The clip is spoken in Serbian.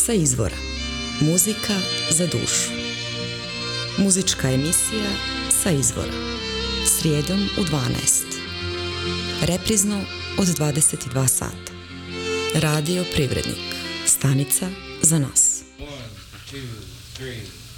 Sa izvora. Muzika za dušu. Muzička emisija Sa izvora. Srijedom u 12. Reprizno od 22 sata. Radio Privrednik. Stanica za nas. 1, 2, 3